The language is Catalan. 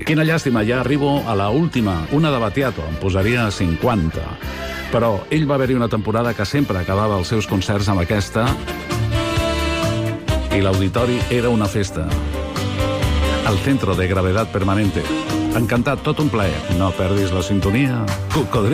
Quina llàstima, ja arribo a la última, una de Battiato, em posaria 50. Però ell va haver-hi una temporada que sempre acabava els seus concerts amb aquesta i l'auditori era una festa. Al centro de gravedad permanente. Encantat, tot un plaer. No perdis la sintonia. Cocodrilo.